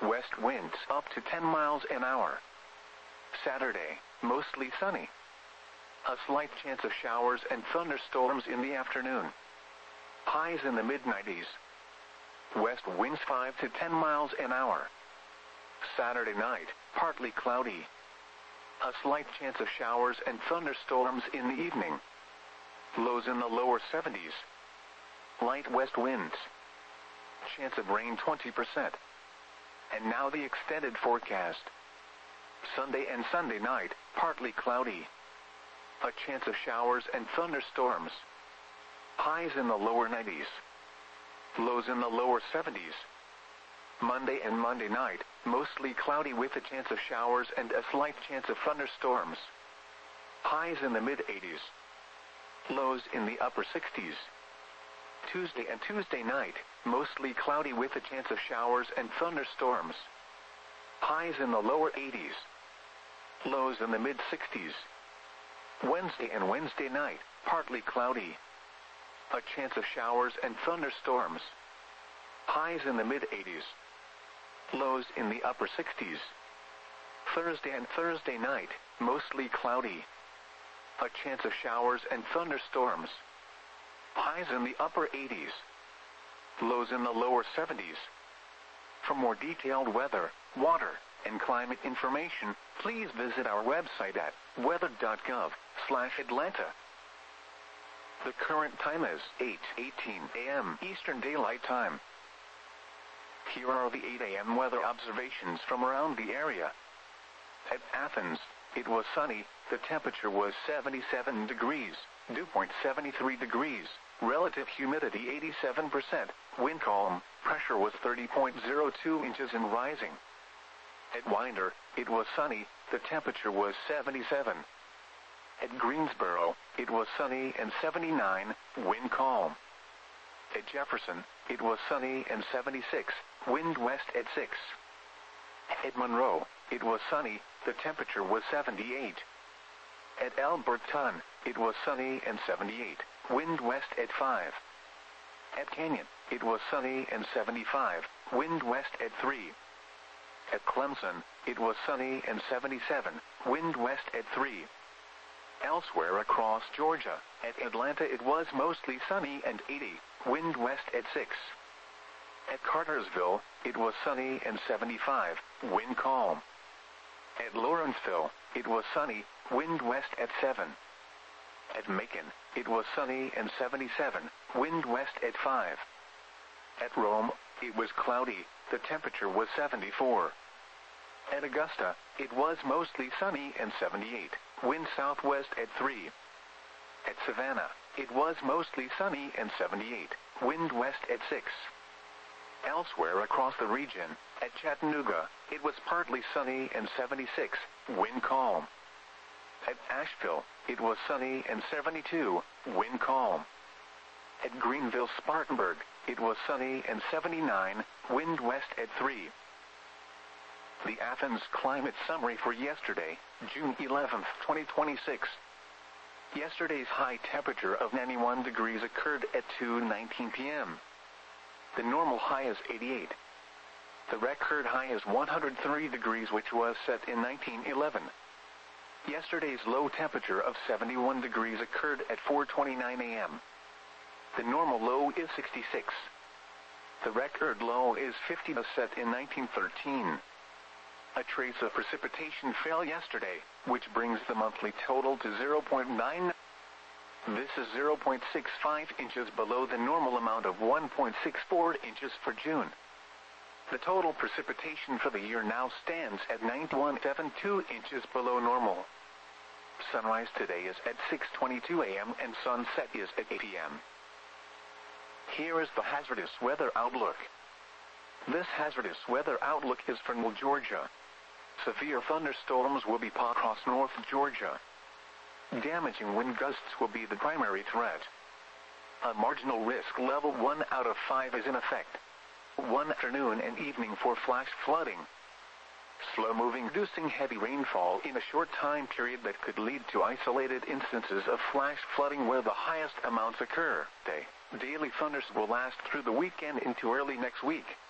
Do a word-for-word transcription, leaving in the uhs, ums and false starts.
West winds up to ten miles an hour. Saturday, mostly sunny. A slight chance of showers and thunderstorms in the afternoon. Highs in the mid nineties. West winds five to ten miles an hour. Saturday night, partly cloudy. A slight chance of showers and thunderstorms in the evening. Lows in the lower seventies. Light west winds. Chance of rain twenty percent. And now the extended forecast. Sunday and Sunday night, partly cloudy. A chance of showers and thunderstorms. Highs in the lower nineties. Lows in the lower seventies. Monday and Monday night, mostly cloudy with a chance of showers and a slight chance of thunderstorms. Highs in the mid eighties. Lows in the upper sixties. Tuesday and Tuesday night, mostly cloudy with a chance of showers and thunderstorms. Highs in the lower eighties. Lows in the mid sixties. Wednesday and Wednesday night, partly cloudy. A chance of showers and thunderstorms. Highs in the mid eighties. Lows in the upper sixties. Thursday and Thursday night, mostly cloudy. A chance of showers and thunderstorms. Highs in the upper eighties. Lows in the lower seventies. For more detailed weather, water, and climate information, please visit our website at weather dot gov slash Atlanta. The current time is eight eighteen a m Eastern Daylight Time. Here are the eight a m weather observations from around the area. At Athens, it was sunny, the temperature was seventy-seven degrees, dew point seventy-three degrees, relative humidity eighty-seven percent, wind calm, pressure was thirty point zero two inches and rising. At Winder, it was sunny, the temperature was seventy-seven. At Greensboro, it was sunny and seventy-nine, wind calm. At Jefferson, it was sunny and seventy-six, wind west at six. At Monroe, it was sunny, the temperature was seventy-eight. At Alberton, it was sunny and seventy-eight, wind west at five. At Canyon, it was sunny and seventy-five, wind west at three. At Clemson, it was sunny and seventy-seven, wind west at three. Elsewhere across Georgia, at Atlanta it was mostly sunny and eighty, wind west at six. At Cartersville, it was sunny and seventy-five, wind calm. At Lawrenceville, it was sunny, wind west at seven. At Macon, it was sunny and seventy-seven, wind west at five. At Rome, it was cloudy, the temperature was seventy-four. At Augusta, it was mostly sunny and seventy-eight, wind southwest at three. At Savannah, it was mostly sunny and seventy-eight, wind west at six. Elsewhere across the region, at Chattanooga, it was partly sunny and seventy-six, wind calm. At Asheville, it was sunny and seventy-two, wind calm. At Greenville-Spartanburg, it was sunny and seventy-nine, wind west at three. The Athens Climate Summary for yesterday, June eleventh, twenty twenty-six. Yesterday's high temperature of ninety-one degrees occurred at two nineteen p m The normal high is eighty-eight. The record high is one hundred three degrees, which was set in nineteen eleven. Yesterday's low temperature of seventy-one degrees occurred at four twenty-nine a m The normal low is sixty-six. The record low is fifty, set in nineteen thirteen. A trace of precipitation fell yesterday, which brings the monthly total to zero point nine. This is zero point six five inches below the normal amount of one point six four inches for June. The total precipitation for the year now stands at ninety-one point seven two inches below normal. Sunrise today is at six twenty-two a m and sunset is at eight p m Here is the hazardous weather outlook. This hazardous weather outlook is for North Georgia. Severe thunderstorms will be across North Georgia. Damaging wind gusts will be the primary threat. A marginal risk level one out of five is in effect. One afternoon and evening for flash flooding. Slow-moving, reducing heavy rainfall in a short time period that could lead to isolated instances of flash flooding where the highest amounts occur. Day. Daily thunders will last through the weekend into early next week.